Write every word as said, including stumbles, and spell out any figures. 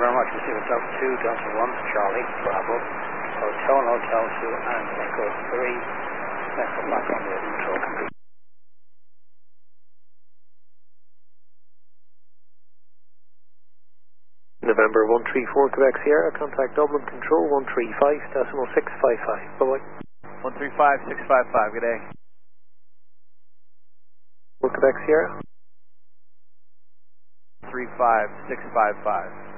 very much. Receiver Delta two, Delta one, Charlie, Bravo, Hotel, Hotel two, and Echo three. Echo back on the control complete. November one three four, Quebec Sierra, contact Dublin Control one three five decimal six five five. Bye-bye. one three five six five five, good day. Quebec Sierra. three five six five five.